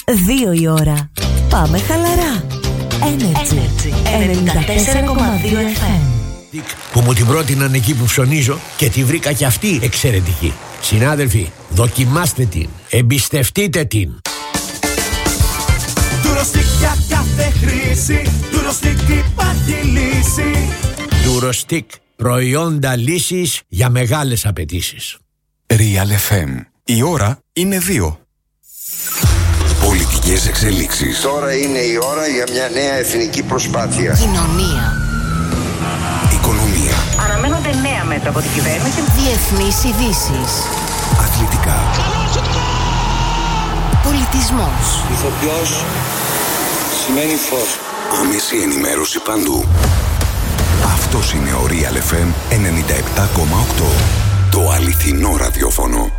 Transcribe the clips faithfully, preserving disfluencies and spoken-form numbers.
Δύο η ώρα. Πάμε χαλαρά. Energy ενενήντα τέσσερα κόμμα δύο εφ εμ. Που μου την πρότειναν εκεί που ψωνίζω και τη βρήκα κι αυτή εξαιρετική. Συνάδελφοι, δοκιμάστε την. Εμπιστευτείτε την. Ντουροστικ για κάθε χρήση. Ντουροστικ υπάρχει λύση. Ντουροστικ, προϊόντα λύσης για μεγάλες απαιτήσεις. Real εφ εμ. Η ώρα είναι δύο. Πολιτικές εξελίξεις. Τώρα είναι η ώρα για μια νέα εθνική προσπάθεια. Κοινωνία. Οικονομία. Αναμένονται νέα μέτρα από την κυβέρνηση. Διεθνείς ειδήσεις. Αθλητικά. Πολιτισμός. Ηθοποιός σημαίνει φως. Άμεση ενημέρωση παντού. Αυτός είναι ο Real εφ εμ ενενήντα επτά κόμμα οκτώ. Το αληθινό ραδιόφωνο.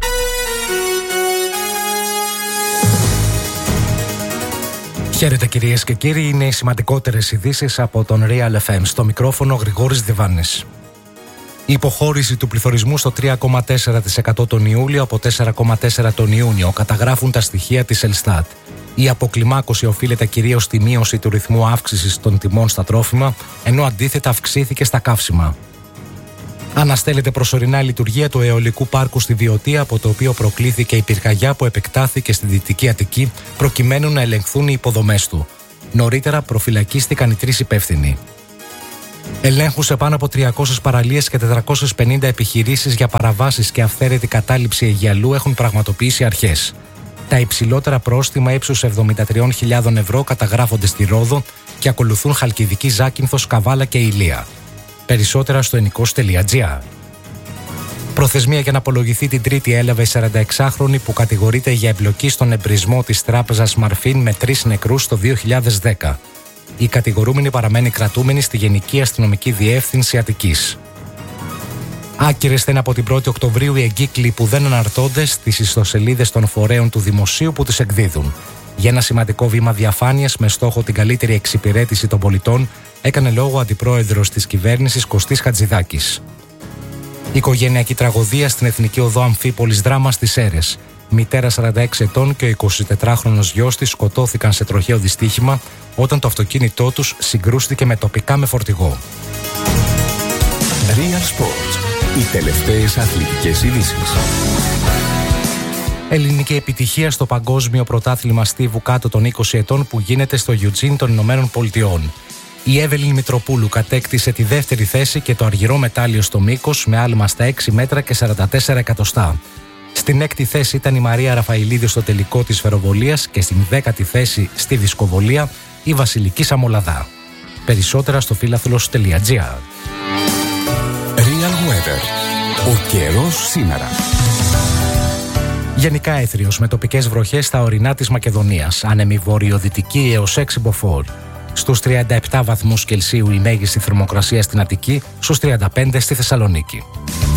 Χαίρετε κυρίες και κύριοι, είναι οι σημαντικότερες ειδήσεις από τον Real εφ εμ. Στο μικρόφωνο Γρηγόρης Διβάνης. Η υποχώρηση του πληθωρισμού στο τρία κόμμα τέσσερα τοις εκατό τον Ιούλιο από τέσσερα κόμμα τέσσερα τοις εκατό τον Ιούνιο καταγράφουν τα στοιχεία της Ελστάτ. Η αποκλιμάκωση οφείλεται κυρίως στη μείωση του ρυθμού αύξησης των τιμών στα τρόφιμα, ενώ αντίθετα αυξήθηκε στα καύσιμα. Αναστέλλεται προσωρινά η λειτουργία του αιωλικού πάρκου στη Βιωτία, από το οποίο προκλήθηκε η πυρκαγιά που επεκτάθηκε στη Δυτική Αττική, προκειμένου να ελεγχθούν οι υποδομές του. Νωρίτερα προφυλακίστηκαν οι τρεις υπεύθυνοι. Ελέγχους σε πάνω από τριακόσιες παραλίες και τετρακόσιες πενήντα επιχειρήσεις για παραβάσεις και αυθαίρετη κατάληψη αιγιαλού έχουν πραγματοποιήσει αρχές. Τα υψηλότερα πρόστιμα ύψους εβδομήντα τρεις χιλιάδες ευρώ καταγράφονται στη Ρόδο και ακολουθούν Χαλκιδική, Ζάκυνθος, Καβάλα και Ηλία. Περισσότερα στο ενικός τελεία τζι άρ. Προθεσμία για να απολογηθεί την Τρίτη έλαβε η σαρανταεξάχρονη που κατηγορείται για εμπλοκή στον εμπρισμό της τράπεζας Μαρφίν με τρεις νεκρούς το δύο χιλιάδες δέκα. Η κατηγορούμενη παραμένει κρατούμενη στη Γενική Αστυνομική Διεύθυνση Αττικής. Άκυρες θα είναι από την πρώτη Οκτωβρίου οι εγκύκλοι που δεν αναρτώνται στις ιστοσελίδες των φορέων του δημοσίου που τους εκδίδουν. Για ένα σημαντικό βήμα διαφάνειας με στόχο την καλύτερη εξυπηρέτηση των πολιτών, έκανε λόγο ο αντιπρόεδρος της κυβέρνησης Κωστής Χατζηδάκης. Οικογενειακή τραγωδία στην Εθνική Οδό Αμφίπολης Δράμα στις Σέρρες. Μητέρα σαράντα έξι ετών και ο εικοσιτετράχρονος γιος της σκοτώθηκαν σε τροχαίο δυστύχημα όταν το αυτοκίνητό τους συγκρούστηκε με τοπικά με φορτηγό. Real Sports. Οι τελευταίες αθλητικές ειδήσεις. Ελληνική επιτυχία στο Παγκόσμιο Πρωτάθλημα Στίβου κάτω των είκοσι ετών που γίνεται στο Eugene των Ηνωμένων Πολιτειών. Η Εύελιν Μητροπούλου κατέκτησε τη δεύτερη θέση και το αργυρό μετάλλιο στο μήκος με άλμα στα έξι μέτρα και σαράντα τέσσερα εκατοστά. Στην έκτη θέση ήταν η Μαρία Ραφαηλίδη στο τελικό της φεροβολίας και στην δέκατη θέση στη δισκοβολία η Βασιλική Σαμολαδά. Περισσότερα στο φύλαθλος τελεία τζι άρ. Real Weather. Ο καιρός σήμερα. Γενικά έθριος με τοπικές βροχές στα ορεινά της Μακεδονίας. Άνεμη βορειοδυτική έως έξι μποφόρ. Στους τριάντα επτά βαθμούς Κελσίου η μέγιστη θερμοκρασία στην Αττική, στους τριάντα πέντε στη Θεσσαλονίκη.